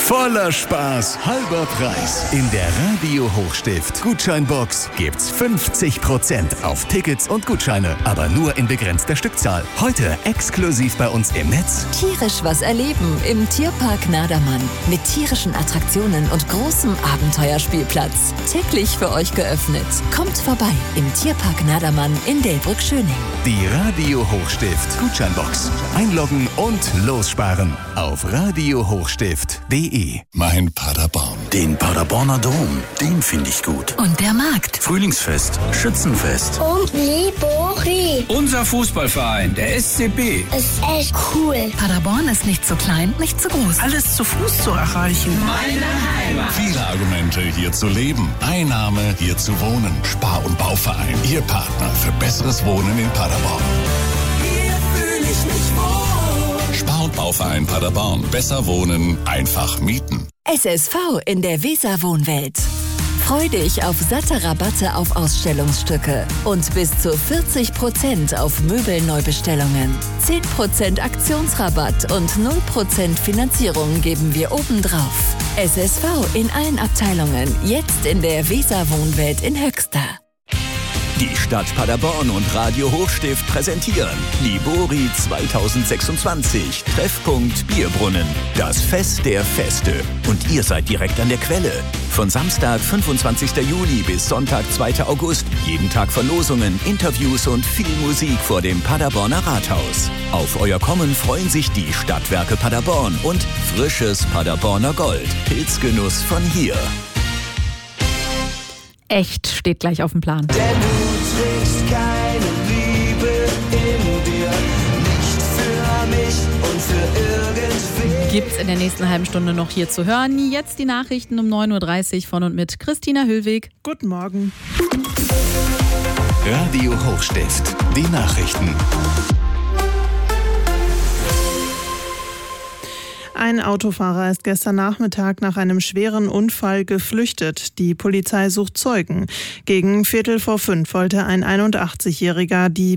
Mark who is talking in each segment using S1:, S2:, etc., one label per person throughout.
S1: Voller Spaß, halber Preis. In der Radio Hochstift Gutscheinbox gibt's 50% auf Tickets und Gutscheine. Aber nur in begrenzter Stückzahl. Heute exklusiv bei uns im Netz.
S2: Tierisch was erleben im Tierpark Nadermann. Mit tierischen Attraktionen und großem Abenteuerspielplatz. Täglich für euch geöffnet. Kommt vorbei im Tierpark Nadermann in Delbrück-Schöning.
S1: Die Radio Hochstift Gutscheinbox. Einloggen und lossparen auf radiohochstift.de.
S3: Mein Paderborn. Den Paderborner Dom, den finde ich gut.
S2: Und der Markt.
S3: Frühlingsfest, Schützenfest.
S4: Und Libori.
S5: Unser Fußballverein, der SCB.
S4: Ist echt cool.
S2: Paderborn ist nicht zu klein, nicht zu groß.
S6: Alles zu Fuß zu erreichen.
S5: Meine Heimat.
S3: Viele Argumente, hier zu leben. Ein Name, hier zu wohnen. Spar- und Bauverein, Ihr Partner für besseres Wohnen in Paderborn.
S5: Hier fühle ich mich wohl.
S3: Spar- und Bauverein Paderborn. Besser wohnen, einfach mieten.
S2: SSV in der Weser-Wohnwelt. Freu dich auf satte Rabatte auf Ausstellungsstücke und bis zu 40% auf Möbelneubestellungen. 10% Aktionsrabatt und 0% Finanzierung geben wir obendrauf. SSV in allen Abteilungen, jetzt in der Weser-Wohnwelt in Höxter.
S7: Die Stadt Paderborn und Radio Hochstift präsentieren Libori 2026, Treffpunkt Bierbrunnen, das Fest der Feste. Und ihr seid direkt an der Quelle. Von Samstag, 25. Juli bis Sonntag, 2. August. Jeden Tag Verlosungen, Interviews und viel Musik vor dem Paderborner Rathaus. Auf euer Kommen freuen sich die Stadtwerke Paderborn und frisches Paderborner Gold. Pilzgenuss von hier.
S8: Echt steht gleich auf dem Plan.
S9: Denn du trägst keine Liebe in dir, nicht für mich und für irgendwen.
S8: Gibt's in der nächsten halben Stunde noch hier zu hören. Jetzt die Nachrichten um 9.30 Uhr von und mit Christina Hüllweg.
S6: Guten Morgen.
S1: Radio Hochstift, die Nachrichten.
S6: Ein Autofahrer ist gestern Nachmittag nach einem schweren Unfall geflüchtet. Die Polizei sucht Zeugen. Gegen 4:45 wollte ein 81-Jähriger die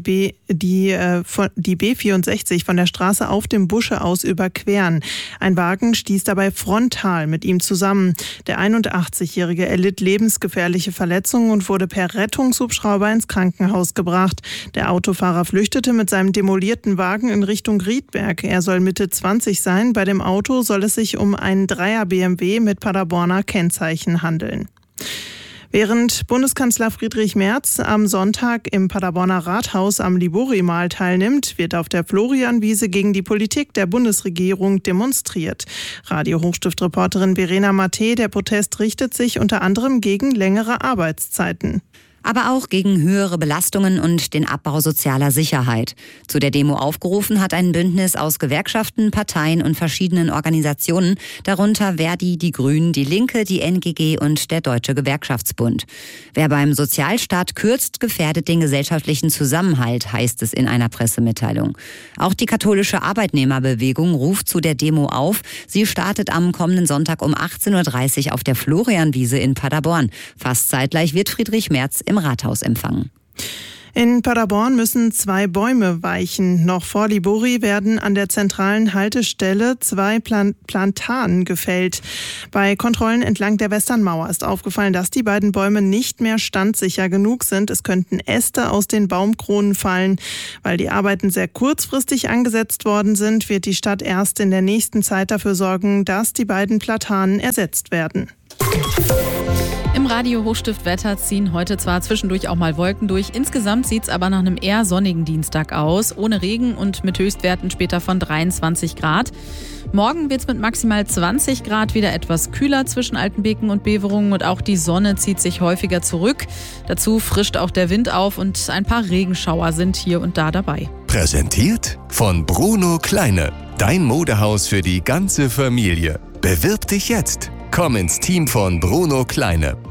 S6: B64 von der Straße auf dem Busche aus überqueren. Ein Wagen stieß dabei frontal mit ihm zusammen. Der 81-Jährige erlitt lebensgefährliche Verletzungen und wurde per Rettungshubschrauber ins Krankenhaus gebracht. Der Autofahrer flüchtete mit seinem demolierten Wagen in Richtung Riedberg. Er soll Mitte 20 sein. Bei dem Auto soll es sich um einen 3er BMW mit Paderborner Kennzeichen handeln. Während Bundeskanzler Friedrich Merz am Sonntag im Paderborner Rathaus am Libori-Mal teilnimmt, wird auf der Florianwiese gegen die Politik der Bundesregierung demonstriert. Radio Hochstift-Reporterin Verena Matte, der Protest richtet sich unter anderem gegen längere Arbeitszeiten.
S10: Aber auch gegen höhere Belastungen und den Abbau sozialer Sicherheit. Zu der Demo aufgerufen hat ein Bündnis aus Gewerkschaften, Parteien und verschiedenen Organisationen, darunter Verdi, die Grünen, die Linke, die NGG und der Deutsche Gewerkschaftsbund. Wer beim Sozialstaat kürzt, gefährdet den gesellschaftlichen Zusammenhalt, heißt es in einer Pressemitteilung. Auch die katholische Arbeitnehmerbewegung ruft zu der Demo auf. Sie startet am kommenden Sonntag um 18.30 Uhr auf der Florianwiese in Paderborn. Fast zeitgleich wird Friedrich Merz im Rathaus empfangen.
S6: In Paderborn müssen 2 Bäume weichen. Noch vor Libori werden an der zentralen Haltestelle 2 Platanen gefällt. Bei Kontrollen entlang der Westernmauer ist aufgefallen, dass die beiden Bäume nicht mehr standsicher genug sind. Es könnten Äste aus den Baumkronen fallen. Weil die Arbeiten sehr kurzfristig angesetzt worden sind, wird die Stadt erst in der nächsten Zeit dafür sorgen, dass die beiden Platanen ersetzt werden.
S8: Im Radio Hochstift-Wetter ziehen heute zwar zwischendurch auch mal Wolken durch, insgesamt sieht es aber nach einem eher sonnigen Dienstag aus, ohne Regen und mit Höchstwerten später von 23 Grad. Morgen wird es mit maximal 20 Grad wieder etwas kühler zwischen Altenbeken und Beverungen und auch die Sonne zieht sich häufiger zurück. Dazu frischt auch der Wind auf und ein paar Regenschauer sind hier und da dabei.
S1: Präsentiert von Bruno Kleine, dein Modehaus für die ganze Familie. Bewirb dich jetzt. Komm ins Team von Bruno Kleine.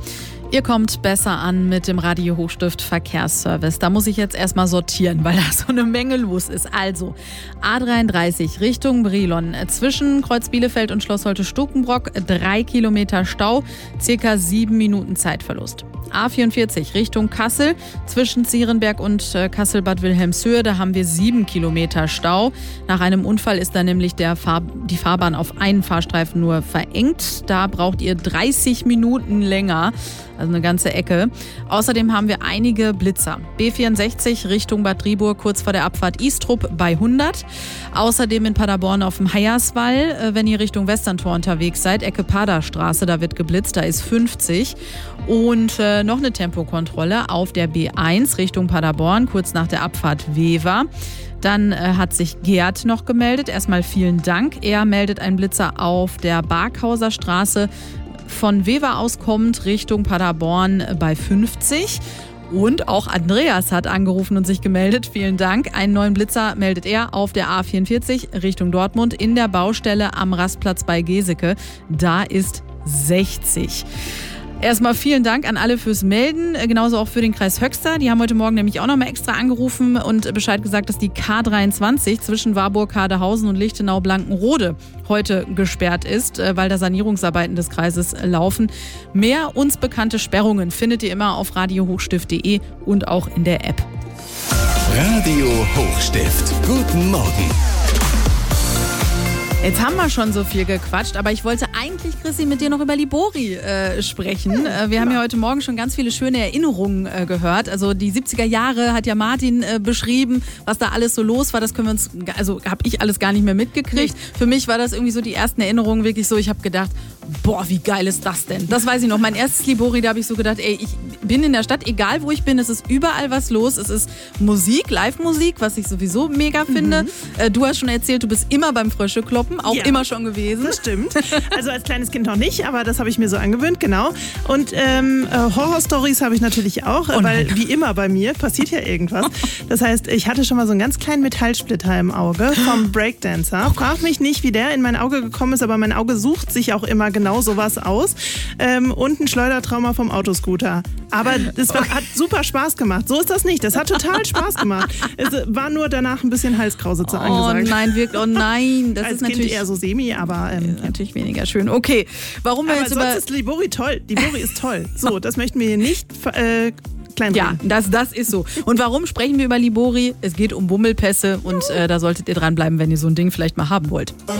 S8: Ihr kommt besser an mit dem Radio Hochstift Verkehrsservice. Da muss ich jetzt erstmal sortieren, weil da so eine Menge los ist. Also A33 Richtung Brilon. Zwischen Kreuz Bielefeld und Schloss Holte-Stukenbrock 3 Kilometer Stau, circa 7 Minuten Zeitverlust. A44 Richtung Kassel. Zwischen Zierenberg und Kassel-Bad Wilhelmshöhe, da haben wir 7 Kilometer Stau. Nach einem Unfall ist da nämlich die Fahrbahn auf einen Fahrstreifen nur verengt. Da braucht ihr 30 Minuten länger. Also eine ganze Ecke. Außerdem haben wir einige Blitzer. B64 Richtung Bad Driburg, kurz vor der Abfahrt Istrup bei 100. Außerdem in Paderborn auf dem Heierswall, wenn ihr Richtung Westerntor unterwegs seid, Ecke Paderstraße, da wird geblitzt, da ist 50. Und noch eine Tempokontrolle auf der B1 Richtung Paderborn, kurz nach der Abfahrt Wever. Dann hat sich Gerd noch gemeldet. Erstmal vielen Dank. Er meldet einen Blitzer auf der Barkhauser Straße. Von Wever aus kommt Richtung Paderborn bei 50. Und auch Andreas hat angerufen und sich gemeldet. Vielen Dank. Einen neuen Blitzer meldet er auf der A44 Richtung Dortmund in der Baustelle am Rastplatz bei Geseke. Da ist 60. Erstmal vielen Dank an alle fürs Melden, genauso auch für den Kreis Höxter. Die haben heute Morgen nämlich auch nochmal extra angerufen und Bescheid gesagt, dass die K23 zwischen Warburg-Kadehausen und Lichtenau-Blankenrode heute gesperrt ist, weil da Sanierungsarbeiten des Kreises laufen. Mehr uns bekannte Sperrungen findet ihr immer auf radiohochstift.de und auch in der App.
S1: Radio Hochstift. Guten Morgen.
S8: Jetzt haben wir schon so viel gequatscht, aber ich wollte eigentlich, Chrissy, mit dir noch über Libori sprechen. Wir haben ja heute Morgen schon ganz viele schöne Erinnerungen gehört. Also die 70er Jahre hat ja Martin beschrieben, was da alles so los war. Das können wir uns, also habe ich alles gar nicht mehr mitgekriegt. Für mich war das irgendwie so die ersten Erinnerungen wirklich so, ich habe gedacht, boah, wie geil ist das denn? Das weiß ich noch. Mein erstes Libori, da habe ich so gedacht, ey, ich bin in der Stadt, egal wo ich bin, es ist überall was los. Es ist Musik, Live-Musik, was ich sowieso mega finde. Du hast schon erzählt, du bist immer beim Fröschekloppen, auch immer schon gewesen.
S6: Das stimmt. Also als kleines Kind noch nicht, aber das habe ich mir so angewöhnt, genau. Und Horror-Stories habe ich natürlich auch, weil wie immer bei mir passiert ja irgendwas. Das heißt, ich hatte schon mal so einen ganz kleinen Metallsplitter im Auge vom Breakdancer. Frag mich nicht, wie der in mein Auge gekommen ist, aber mein Auge sucht sich auch immer genau sowas aus. Und ein Schleudertrauma vom Autoscooter. Aber das hat super Spaß gemacht. So ist das nicht. Das hat total Spaß gemacht. Es war nur danach ein bisschen Halskrause angesagt.
S8: Oh nein, wirklich. Oh nein. Das
S6: als
S8: ist natürlich
S6: Kind eher so semi, aber
S8: natürlich weniger schön. Okay, warum wir
S6: aber
S8: jetzt
S6: sonst ist Libori toll. Libori ist toll. So, das möchten wir hier nicht kleinreden.
S8: Ja, das ist so. Und warum sprechen wir über Libori? Es geht um Bummelpässe und da solltet ihr dranbleiben, wenn ihr so ein Ding vielleicht mal haben wollt.